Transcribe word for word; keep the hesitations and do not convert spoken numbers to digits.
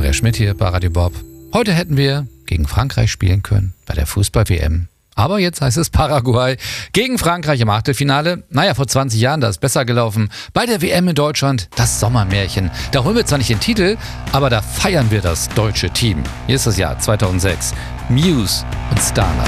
der Schmidt hier bei Radio Bob. Heute hätten wir gegen Frankreich spielen können bei der Fußball-W M. Aber jetzt heißt es Paraguay gegen Frankreich im Achtelfinale. Naja, vor zwanzig Jahren, da ist besser gelaufen. Bei der W M in Deutschland, das Sommermärchen. Da holen wir zwar nicht den Titel, aber da feiern wir das deutsche Team. Hier ist das Jahr zweitausendsechs. Muse und Starlight.